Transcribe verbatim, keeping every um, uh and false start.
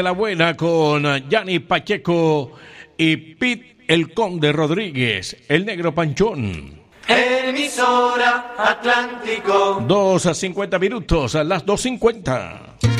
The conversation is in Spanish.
La buena con Yanni Pacheco y Pete el Conde Rodríguez, el negro Panchón. Emisora Atlántico. Dos a cincuenta minutos, a las dos cincuenta.